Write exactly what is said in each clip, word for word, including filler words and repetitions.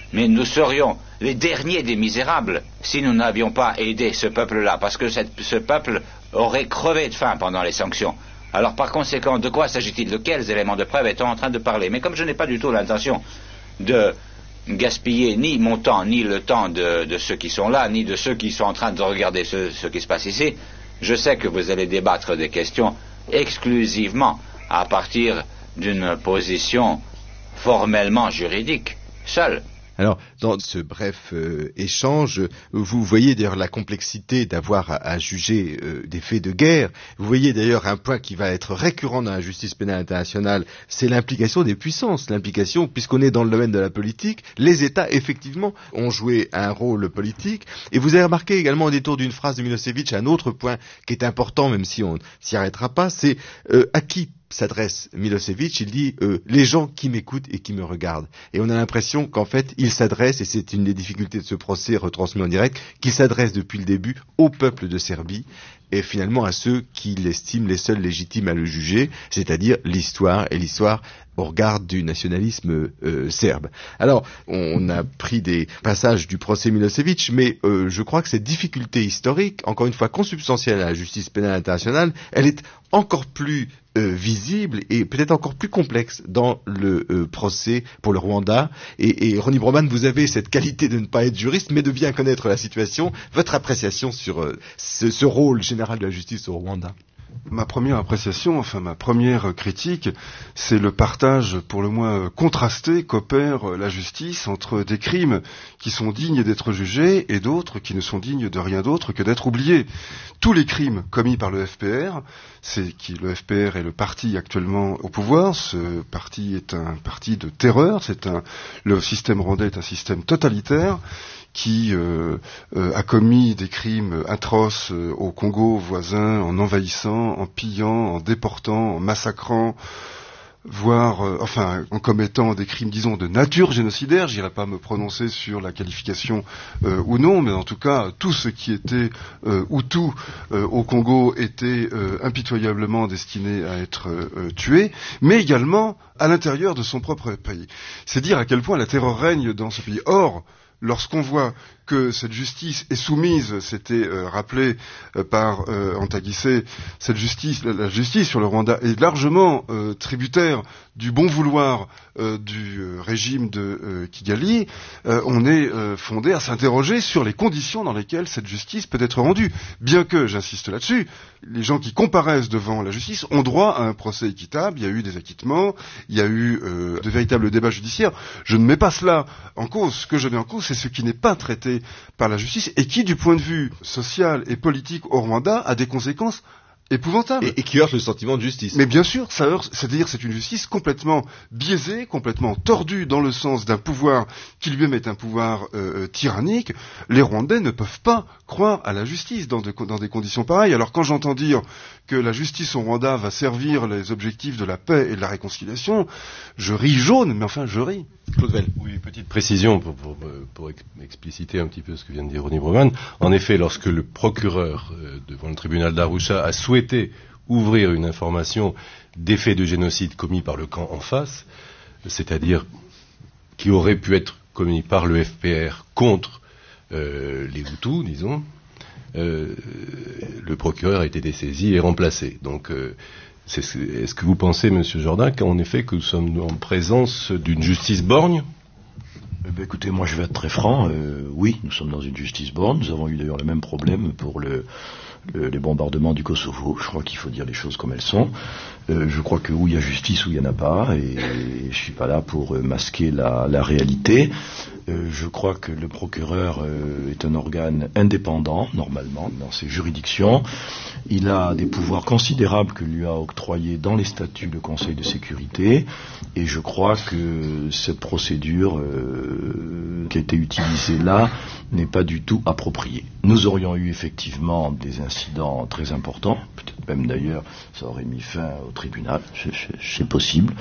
mais nous serions les derniers des misérables si nous n'avions pas aidé ce peuple-là, parce que cette, ce peuple aurait crevé de faim pendant les sanctions. Alors par conséquent, de quoi s'agit-il? De quels éléments de preuve est-on en train de parler? Mais comme je n'ai pas du tout l'intention de gaspiller ni mon temps, ni le temps de, de ceux qui sont là, ni de ceux qui sont en train de regarder ce, ce qui se passe ici, je sais que vous allez débattre des questions exclusivement à partir d'une position formellement juridique, seule. Alors, dans ce bref euh, échange, vous voyez d'ailleurs la complexité d'avoir à, à juger euh, des faits de guerre. Vous voyez d'ailleurs un point qui va être récurrent dans la justice pénale internationale, c'est l'implication des puissances. L'implication, puisqu'on est dans le domaine de la politique, les États, effectivement, ont joué un rôle politique. Et vous avez remarqué également au détour d'une phrase de Milosevic, un autre point qui est important, même si on ne s'y arrêtera pas, c'est euh, à qui s'adresse Milosevic, il dit euh, les gens qui m'écoutent et qui me regardent. Et on a l'impression qu'en fait, il s'adresse, et c'est une des difficultés de ce procès retransmis en direct, qu'il s'adresse depuis le début au peuple de Serbie et finalement à ceux qui l'estiment les seuls légitimes à le juger, c'est-à-dire l'histoire et l'histoire au regard du nationalisme euh, serbe. Alors, on a pris des passages du procès Milosevic, mais euh, je crois que cette difficulté historique, encore une fois consubstantielle à la justice pénale internationale, elle est encore plus euh, visible et peut-être encore plus complexe dans le euh, procès pour le Rwanda. Et, et Ronnie Broman, vous avez cette qualité de ne pas être juriste, mais de bien connaître la situation. Votre appréciation sur euh, ce, ce rôle général de la justice au Rwanda? Ma première appréciation, enfin ma première critique, c'est le partage pour le moins contrasté qu'opère la justice entre des crimes qui sont dignes d'être jugés et d'autres qui ne sont dignes de rien d'autre que d'être oubliés. Tous les crimes commis par le F P R, c'est qui le F P R est le parti actuellement au pouvoir, ce parti est un parti de terreur, c'est un le système rwandais est un système totalitaire qui euh, euh, a commis des crimes atroces euh, au Congo voisin, en envahissant, en pillant, en déportant, en massacrant, voire, euh, enfin, en commettant des crimes, disons, de nature génocidaire. J'irai pas me prononcer sur la qualification euh, ou non, mais en tout cas, tout ce qui était euh, Hutu euh, au Congo était euh, impitoyablement destiné à être euh, tué, mais également à l'intérieur de son propre pays. C'est dire à quel point la terreur règne dans ce pays. Or, lorsqu'on voit que cette justice est soumise, c'était euh, rappelé euh, par euh, Antaguissé, cette justice, la, la justice sur le Rwanda est largement euh, tributaire du bon vouloir euh, du euh, régime de euh, Kigali, euh, on est euh, fondé à s'interroger sur les conditions dans lesquelles cette justice peut être rendue. Bien que, j'insiste là-dessus, les gens qui comparaissent devant la justice ont droit à un procès équitable, il y a eu des acquittements, il y a eu euh, de véritables débats judiciaires. Je ne mets pas cela en cause. Ce que je mets en cause, c'est ce qui n'est pas traité par la justice et qui, du point de vue social et politique au Rwanda, a des conséquences épouvantable. Et, et qui heurte le sentiment de justice. Mais bien sûr, ça heurte, c'est-à-dire c'est une justice complètement biaisée, complètement tordue dans le sens d'un pouvoir qui lui-même est un pouvoir euh, tyrannique. Les Rwandais ne peuvent pas croire à la justice dans, de, dans des conditions pareilles. Alors quand j'entends dire que la justice au Rwanda va servir les objectifs de la paix et de la réconciliation, je ris jaune, mais enfin je ris. Claude Vell. Oui, petite précision pour, pour, pour expliciter un petit peu ce que vient de dire Ronnie Broman. En effet, lorsque le procureur euh, devant le tribunal d'Arusha a souhaité ouvrir une information des faits de génocide commis par le camp en face, c'est-à-dire qui auraient pu être commis par le F P R contre euh, les Hutus, disons, euh, le procureur a été dessaisi et remplacé. Donc, euh, c'est, est-ce que vous pensez, Monsieur Jourdain, qu'en effet que nous sommes en présence d'une justice borgne ? Eh bien, écoutez, moi je vais être très franc, euh, oui, nous sommes dans une justice borgne, nous avons eu d'ailleurs le même problème pour le, le, les bombardements du Kosovo, je crois qu'il faut dire les choses comme elles sont, euh, je crois que où il y a justice, où il n'y en a pas, et, et je suis pas là pour euh, masquer la, la réalité. Euh, je crois que le procureur euh, est un organe indépendant, normalement, dans ses juridictions. Il a des pouvoirs considérables que lui a octroyés dans les statuts le Conseil de sécurité, et je crois que cette procédure euh, qui a été utilisée là n'est pas du tout appropriée. Nous aurions eu effectivement des incidents très importants, peut-être même d'ailleurs ça aurait mis fin au tribunal, c'est, c'est possible,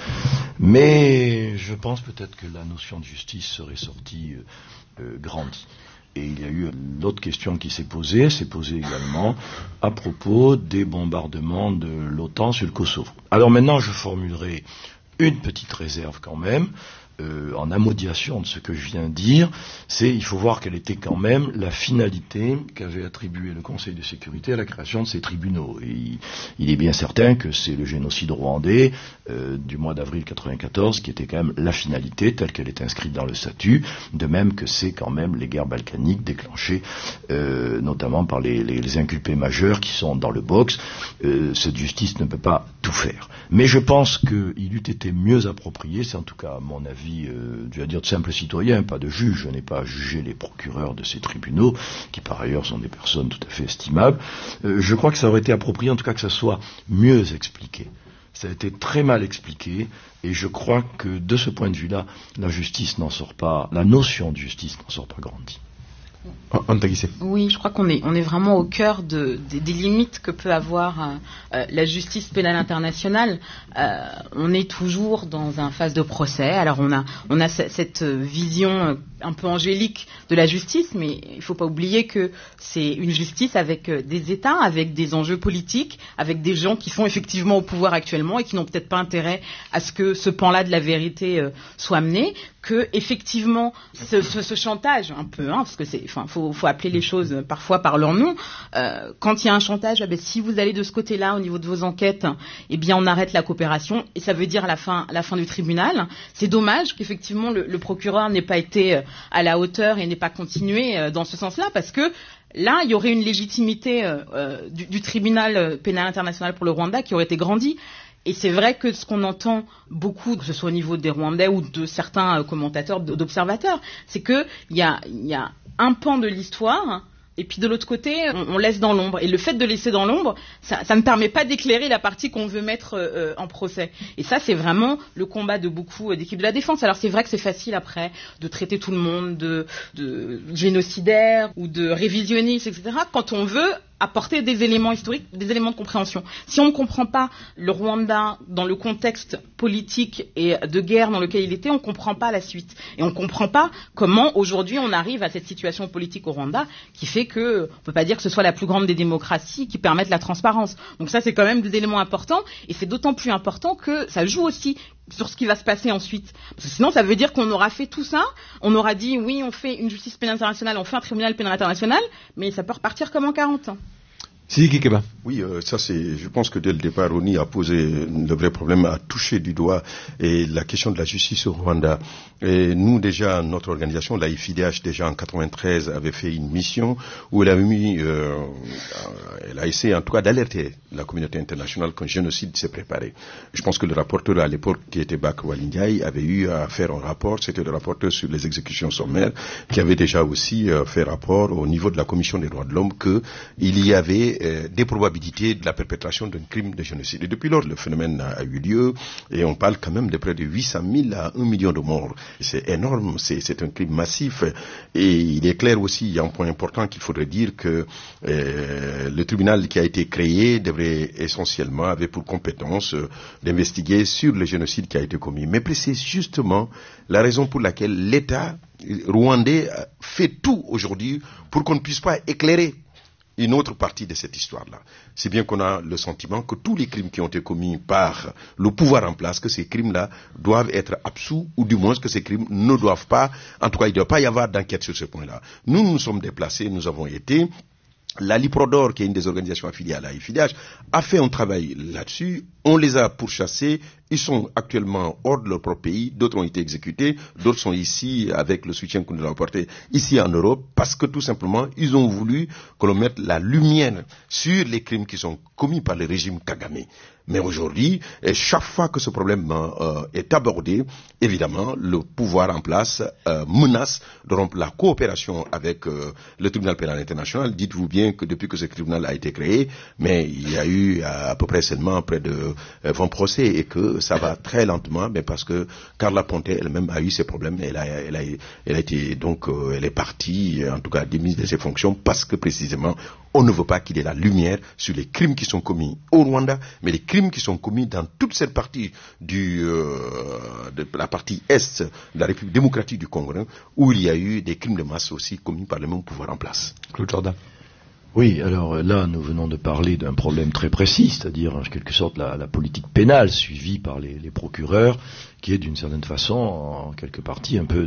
mais je pense peut-être que la notion de justice serait sortie euh, euh, grandie. Et il y a eu l'autre question qui s'est posée, s'est posée également à propos des bombardements de l'OTAN sur le Kosovo. Alors maintenant, je formulerai une petite réserve quand même. euh, en amodiation de ce que je viens de dire, c'est il faut voir quelle était quand même la finalité qu'avait attribuée le Conseil de sécurité à la création de ces tribunaux. Et il, il est bien certain que c'est le génocide rwandais euh, du mois d'avril quatre-vingt-quatorze qui était quand même la finalité telle qu'elle est inscrite dans le statut, de même que c'est quand même les guerres balkaniques déclenchées euh, notamment par les, les, les inculpés majeurs qui sont dans le box. Euh, cette justice ne peut pas tout faire. Mais je pense qu'il eût été mieux approprié, c'est en tout cas à mon avis, euh, je vais dire de simple citoyen, pas de juge, je n'ai pas à juger les procureurs de ces tribunaux, qui par ailleurs sont des personnes tout à fait estimables, euh, je crois que ça aurait été approprié en tout cas que ça soit mieux expliqué. Ça a été très mal expliqué, et je crois que de ce point de vue-là, la justice n'en sort pas, la notion de justice n'en sort pas grandie. Oui, je crois qu'on est, on est vraiment au cœur de, de, des limites que peut avoir euh, la justice pénale internationale. Euh, on est toujours dans un phase de procès. Alors on a, on a cette vision un peu angélique de la justice, mais il ne faut pas oublier que c'est une justice avec des États, avec des enjeux politiques, avec des gens qui sont effectivement au pouvoir actuellement et qui n'ont peut-être pas intérêt à ce que ce pan-là de la vérité euh, soit mené. Que effectivement ce, ce, ce chantage un peu, hein, parce que c'est, enfin, faut, faut appeler les choses parfois par leur nom. Euh, quand il y a un chantage, ah ben, si vous allez de ce côté-là au niveau de vos enquêtes, eh bien on arrête la coopération et ça veut dire à la fin, à la fin du tribunal. C'est dommage qu'effectivement le, le procureur n'ait pas été à la hauteur et n'ait pas continué dans ce sens-là, parce que là, il y aurait une légitimité euh, du, du tribunal pénal international pour le Rwanda qui aurait été grandie. Et c'est vrai que ce qu'on entend beaucoup, que ce soit au niveau des Rwandais ou de certains commentateurs, d'observateurs, c'est qu'il y a, y a un pan de l'histoire, et puis de l'autre côté, on, on laisse dans l'ombre. Et le fait de laisser dans l'ombre, ça, ça ne permet pas d'éclairer la partie qu'on veut mettre euh, en procès. Et ça, c'est vraiment le combat de beaucoup d'équipes de la défense. Alors c'est vrai que c'est facile après de traiter tout le monde de, de génocidaire ou de révisionniste, et cetera, quand on veut apporter des éléments historiques, des éléments de compréhension. Si on ne comprend pas le Rwanda dans le contexte politique et de guerre dans lequel il était, on ne comprend pas la suite. Et on ne comprend pas comment aujourd'hui on arrive à cette situation politique au Rwanda qui fait que, on ne peut pas dire que ce soit la plus grande des démocraties qui permettent la transparence. Donc ça, c'est quand même des éléments importants, et c'est d'autant plus important que ça joue aussi sur ce qui va se passer ensuite. Parce que sinon, ça veut dire qu'on aura fait tout ça, on aura dit, oui, on fait une justice pénale internationale, on fait un tribunal pénal international, mais ça peut repartir comme en quarante ans. Sidi Kikeba. Oui, euh, ça c'est. Je pense que dès le départ, Roni a posé le vrai problème, a touché du doigt et la question de la justice au Rwanda. Et nous déjà, notre organisation, la I F I D H, déjà en quatre-vingt-treize, avait fait une mission où elle avait mis, euh, elle a essayé en tout cas d'alerter la communauté internationale qu'un génocide s'est préparé. Je pense que le rapporteur à l'époque, qui était Bak Walindiaï, avait eu à faire un rapport. C'était le rapporteur sur les exécutions sommaires, qui avait déjà aussi euh, fait rapport au niveau de la Commission des droits de l'homme que il y avait Euh, des probabilités de la perpétration d'un crime de génocide. Et depuis lors, le phénomène a, a eu lieu, et on parle quand même de près de huit cent mille à un million de morts. C'est énorme, c'est, c'est un crime massif. Et il est clair aussi, il y a un point important qu'il faudrait dire que euh, le tribunal qui a été créé devrait essentiellement, avait pour compétence euh, d'investiguer sur le génocide qui a été commis. Mais c'est justement la raison pour laquelle l'État rwandais fait tout aujourd'hui pour qu'on ne puisse pas éclairer une autre partie de cette histoire-là. C'est bien qu'on a le sentiment que tous les crimes qui ont été commis par le pouvoir en place, que ces crimes-là doivent être absous, ou du moins que ces crimes ne doivent pas, en tout cas il ne doit pas y avoir d'enquête sur ce point-là. Nous nous sommes déplacés, nous avons été, la Liprodor, qui est une des organisations affiliées à la I F I D H, a fait un travail là-dessus, on les a pourchassés, ils sont actuellement hors de leur propre pays, d'autres ont été exécutés, d'autres sont ici avec le soutien que nous avons apporté ici en Europe, parce que tout simplement, ils ont voulu que l'on mette la lumière sur les crimes qui sont commis par le régime Kagame. Mais aujourd'hui, chaque fois que ce problème euh, est abordé, évidemment, le pouvoir en place euh, menace de rompre la coopération avec euh, le tribunal pénal international. Dites-vous bien que depuis que ce tribunal a été créé, mais il y a eu à, à peu près seulement près de euh, vingt procès, et que ça va très lentement, mais parce que Carla Ponte elle-même a eu ses problèmes, elle a, elle a, elle a été donc, euh, elle est partie, en tout cas démise de ses fonctions, parce que précisément on ne veut pas qu'il y ait la lumière sur les crimes qui sont commis au Rwanda, mais les crimes qui sont commis dans toute cette partie du, euh, de la partie est de la République démocratique du Congo, hein, où il y a eu des crimes de masse aussi commis par le même pouvoir en place. Claude Jordan. Oui, alors là, nous venons de parler d'un problème très précis, c'est-à-dire en quelque sorte la, la politique pénale suivie par les, les procureurs, qui est d'une certaine façon, en quelque partie, un peu